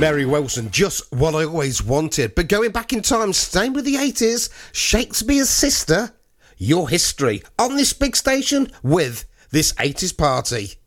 Mary Wilson, just what I always wanted. But going back in time, staying with the 80s, Shakespeare's Sister, Your History, on this big station with this 80s party.